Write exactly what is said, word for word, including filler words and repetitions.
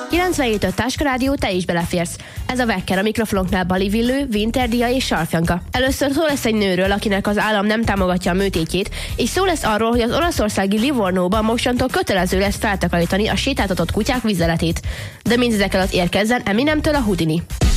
kilencvenhét öt Táska Rádió, te is beleférsz. Ez a Vekker, a mikrofonoknál Bali Villő, Winter Dia és Sarfjanka. Először szó lesz egy nőről, akinek az állam nem támogatja a műtétjét, és szó lesz arról, hogy az olaszországi Livornóban mostantól kötelező lesz feltakarítani a sétáltatott kutyák vizeletét. De mindezek előtt érkezzen Eminemtől a Houdini.